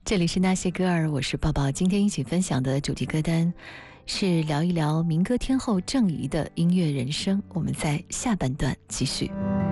这里是那些歌儿，我是抱抱。今天一起分享的主题歌单是聊一聊民歌天后郑怡的音乐人生。我们在下半段继续。